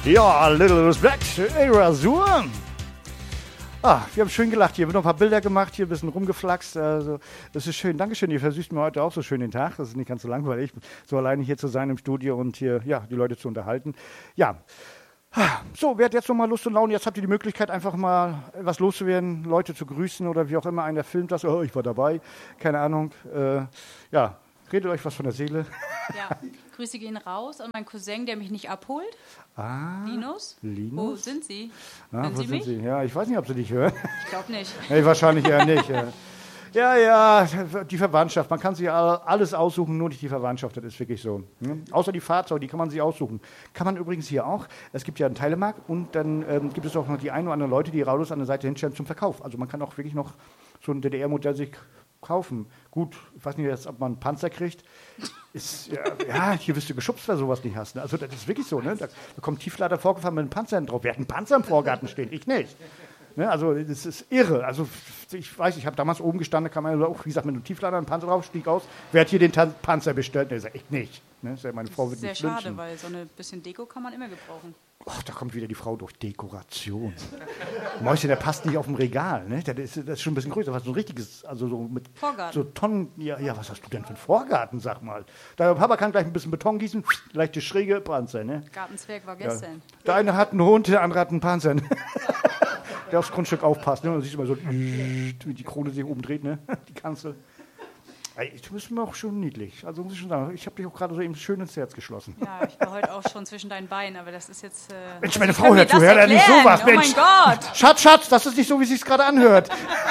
Ja, Little Respect, Erasur. Wir haben schön gelacht hier, wir haben noch ein paar Bilder gemacht, hier ein bisschen rumgeflaxt. Also, das ist schön. Dankeschön, ihr versüßt mir heute auch so schön den Tag. Das ist nicht ganz so langweilig, so alleine hier zu sein im Studio und hier die Leute zu unterhalten. Ja, so, wer hat jetzt nochmal Lust und Laune? Jetzt habt ihr die Möglichkeit, einfach mal was loszuwerden, Leute zu grüßen oder wie auch immer. Einer filmt das, ich war dabei, keine Ahnung. Redet euch was von der Seele. Ja, Grüße gehen raus an meinen Cousin, der mich nicht abholt. Linus? Wo sind Sie? Hören Sie mich? Ja, ich weiß nicht, ob Sie dich hören. Ich glaube nicht. Nee, wahrscheinlich eher nicht. Ja, die Verwandtschaft. Man kann sich alles aussuchen, nur nicht die Verwandtschaft. Das ist wirklich so. Außer die Fahrzeuge, die kann man sich aussuchen. Kann man übrigens hier auch. Es gibt ja einen Teilemarkt und dann gibt es auch noch die ein oder anderen Leute, die Autos an der Seite hinstellen zum Verkauf. Also man kann auch wirklich noch so ein DDR-Modell sich kaufen. Gut, ich weiß nicht jetzt, ob man einen Panzer kriegt. Hier wirst du geschubst, wenn du sowas nicht hast. Ne? Also das ist wirklich so. Ne? Da kommt Tieflader vorgefahren mit einem Panzer drauf. Wer hat einen Panzer im Vorgarten stehen? Ich nicht. Ne? Also das ist irre. Also ich weiß, ich habe damals oben gestanden, da kam einer auch, wie gesagt, mit einem Tieflader einen Panzer drauf, stieg aus. Wer hat hier den Panzer bestellt? Ne, ich nicht. Ne? Meine Frau wird nicht sehr schade, weil so ein bisschen Deko kann man immer gebrauchen. Da kommt wieder die Frau durch Dekoration. Mäuschen, der passt nicht auf dem Regal. Ne? Das ist schon ein bisschen größer. Was so ein richtiges, also so mit Vorgarten. So Tonnen. Ja, was hast du denn für einen Vorgarten, sag mal? Der Papa kann gleich ein bisschen Beton gießen, leichte schräge Panzer. Ne? Gartenzwerg war gestern. Ja. Der eine hat einen Hund, der andere hat einen Panzer. Ne? Der aufs Grundstück aufpasst. Ne? Man sieht immer so, wie die Krone sich oben dreht, ne? Die Kanzel. Du bist mir auch schon niedlich. Also muss ich schon sagen, ich habe dich auch gerade so eben schön ins Herz geschlossen. Ja, ich war heute auch schon zwischen deinen Beinen, aber das ist jetzt... Mensch, meine Frau hört zu, hört ja nicht sowas. Oh mein Gott! Schatz, das ist nicht so, wie es sich gerade anhört.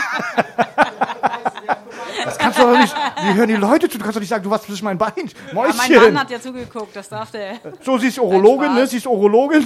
Das kannst du doch nicht... Wie hören die Leute zu? Du kannst doch nicht sagen, du warst zwischen meinen Beinen. Mäuschen. Ja, mein Mann hat ja zugeguckt, das darf der... So, sie ist Urologin, ne? Sie ist Urologin.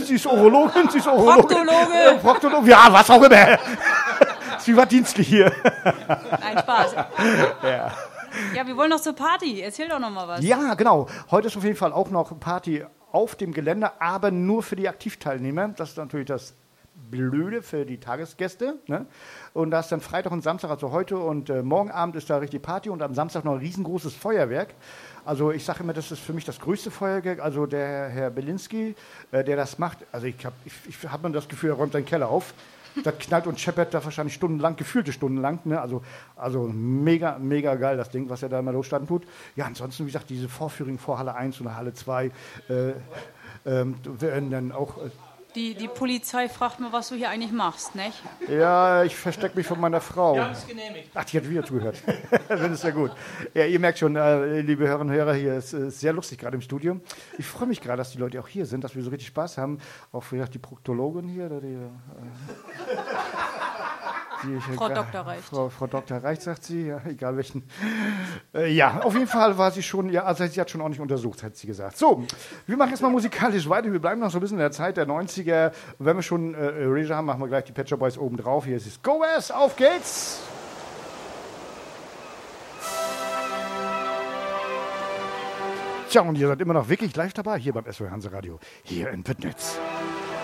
Proktologe. Ja, was auch immer. Sie war dienstlich hier. Nein, Spaß. Ja, wir wollen noch zur Party. Erzähl doch noch mal was. Ja, genau. Heute ist auf jeden Fall auch noch Party auf dem Gelände, aber nur für die Aktivteilnehmer. Das ist natürlich das Blöde für die Tagesgäste. Ne? Und da ist dann Freitag und Samstag, also heute und morgen Abend ist da richtig Party und am Samstag noch ein riesengroßes Feuerwerk. Also ich sage immer, das ist für mich das größte Feuerwerk. Also der Herr Belinski, der das macht, also ich hab mir das Gefühl, er räumt seinen Keller auf. Das knallt und scheppert da wahrscheinlich stundenlang, gefühlte stundenlang. Ne? Also mega, mega geil, das Ding, was er da immer losstanden tut. Ja, ansonsten, wie gesagt, diese Vorführungen vor Halle 1 und Halle 2 werden dann auch... Die Polizei fragt mal, was du hier eigentlich machst, nicht? Ja, ich verstecke mich von meiner Frau. Ja, ist genehmigt. Ach, die hat wieder zugehört. Das ist ja gut. Ja, ihr merkt schon, liebe Hörerinnen und Hörer, hier ist sehr lustig gerade im Studio. Ich freue mich gerade, dass die Leute auch hier sind, dass wir so richtig Spaß haben. Auch vielleicht die Proktologin hier. Frau Dr. Reicht. Frau Dr. Reicht, sagt sie, ja, egal welchen. Ja, auf jeden Fall war sie schon, ja, also sie hat schon ordentlich untersucht, hat sie gesagt. So, wir machen jetzt mal musikalisch weiter. Wir bleiben noch so ein bisschen in der Zeit der 90er. Und wenn wir schon Regie haben, machen wir gleich die Pet Shop Boys oben drauf. Hier ist es Go West, auf geht's! Tja, und ihr seid immer noch wirklich live dabei, hier beim SOS Hanse Radio, hier in Püttnitz.